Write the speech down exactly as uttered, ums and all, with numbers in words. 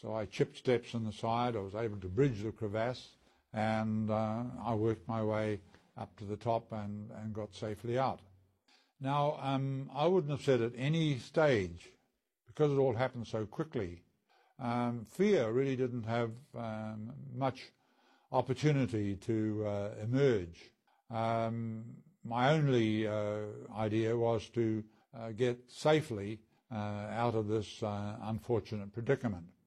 So I chipped steps in the side. I was able to bridge the crevasse, and uh, I worked my way up to the top and, and got safely out. Now, um, I wouldn't have said at any stage, because it all happened so quickly, um, fear really didn't have um, much opportunity to uh, emerge. Um, my only uh, idea was to uh, get safely uh, out of this uh, unfortunate predicament.